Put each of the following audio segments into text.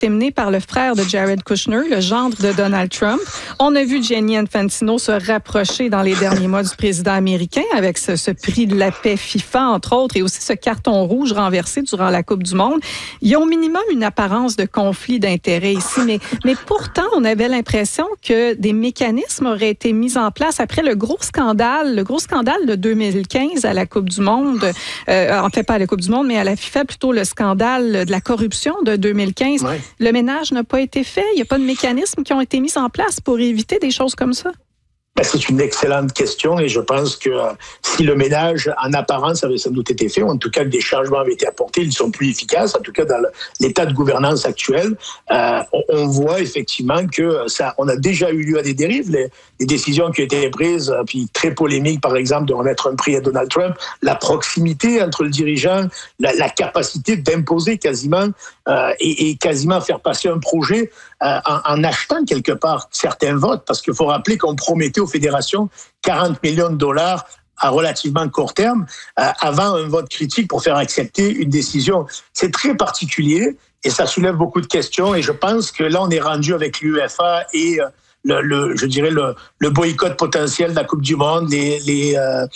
été menée par le frère de Jared Kushner, le gendre de Donald Trump. On a vu Gianni Infantino se rapprocher dans les derniers mois du président américain avec ce prix de la paix FIFA, entre autres, et aussi ce carton rouge renversé durant la Coupe du Monde. Il y a au minimum une apparence de conflit d'intérêts ici, mais pourtant, on avait l'impression que des mécanismes auraient été mis en place après le gros scandale de 2015 à la Coupe du Monde. En fait, pas à la Coupe du Monde, mais à la FIFA, plutôt le scandale de la corruption de 2015. Ouais. Le ménage n'a pas été fait. Il n'y a pas de mécanismes qui ont été mis en place pour éviter des choses comme ça. C'est une excellente question et je pense que si le ménage, en apparence, avait sans doute été fait, ou en tout cas que des changements avaient été apportés, ils sont plus efficaces, en tout cas dans l'état de gouvernance actuel, on voit effectivement que on a déjà eu lieu à des dérives, les décisions qui ont été prises, puis très polémiques, par exemple, de remettre un prix à Donald Trump, la proximité entre le dirigeant, la capacité d'imposer quasiment et quasiment faire passer un projet en achetant quelque part certains votes, parce qu'il faut rappeler qu'on promettait aux fédérations 40 millions de dollars à relativement court terme avant un vote critique pour faire accepter une décision. C'est très particulier et ça soulève beaucoup de questions et je pense que là on est rendu avec l'UEFA et le boycott potentiel de la Coupe du Monde, les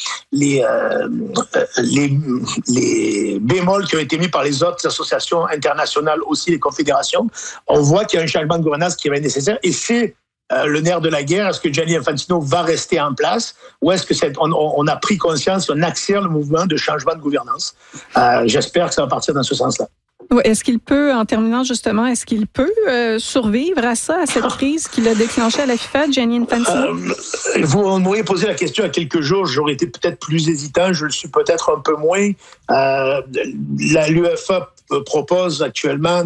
bémols qui ont été mis par les autres associations internationales, aussi les confédérations. On voit qu'il y a un changement de gouvernance qui est nécessaire et c'est le nerf de la guerre. Est-ce que Gianni Infantino va rester en place ou est-ce que on a pris conscience, on accélère le mouvement de changement de gouvernance? J'espère que ça va partir dans ce sens-là. Est-ce qu'il peut, en terminant justement, survivre à ça, à cette crise qu'il a déclenchée à la FIFA, Gianni Infantino? Vous m'auriez posé la question il y a quelques jours, j'aurais été peut-être plus hésitant, je le suis peut-être un peu moins. L'UEFA propose actuellement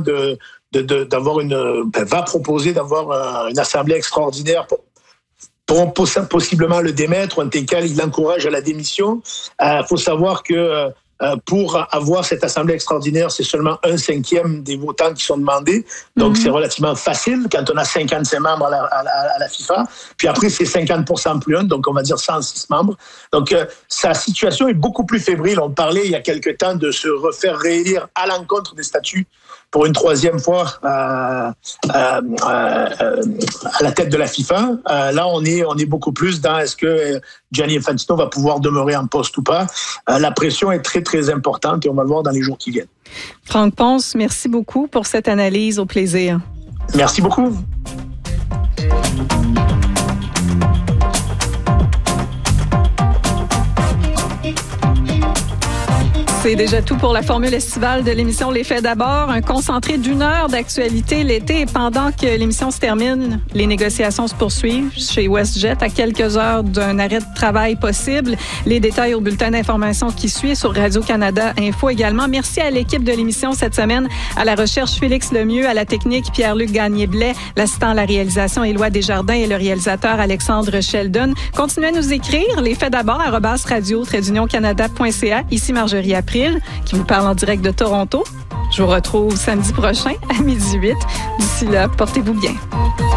va proposer d'avoir une assemblée extraordinaire pour possiblement le démettre, ou en tel cas, il l'encourage à la démission. Faut savoir que pour avoir cette assemblée extraordinaire, c'est seulement 1/5 des votants qui sont demandés. Donc, c'est relativement facile quand on a 55 membres à la FIFA. Puis après, c'est 50% plus 1, donc on va dire 106 membres. Donc, sa situation est beaucoup plus fébrile. On parlait il y a quelque temps de se refaire réélire à l'encontre des statuts pour une 3e fois à la tête de la FIFA. Là, on est beaucoup plus dans est-ce que Gianni Infantino va pouvoir demeurer en poste ou pas. La pression est très, très importante et on va le voir dans les jours qui viennent. Franck Ponce, merci beaucoup pour cette analyse. Au plaisir. Merci beaucoup. C'est déjà tout pour la formule estivale de l'émission Les Faits d'abord. Un concentré d'1 heure d'actualité l'été. Et pendant que l'émission se termine, les négociations se poursuivent chez WestJet à quelques heures d'un arrêt de travail possible. Les détails au bulletin d'information qui suit sur Radio-Canada Info également. Merci à l'équipe de l'émission cette semaine. À la recherche, Félix Lemieux. À la technique, Pierre-Luc Gagné-Blais. L'assistant à la réalisation, Éloi Desjardins. Et le réalisateur, Alexandre Sheldon. Continuez à nous écrire. Les Faits d'abord, @radio-canada.ca. Ici Marjorie April, qui vous parle en direct de Toronto. Je vous retrouve samedi prochain à 12h08. D'ici là, portez-vous bien.